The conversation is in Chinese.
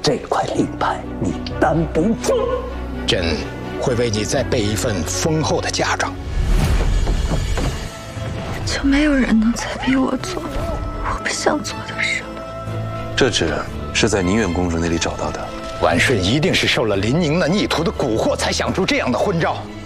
这块令牌你担不住。 朕会为你再备一份丰厚的嫁妆。 就没有人能再逼我做我不想做的事了。 这纸是在宁远公主那里找到的。 婉顺一定是受了林宁那逆徒的蛊惑，才想出这样的婚招。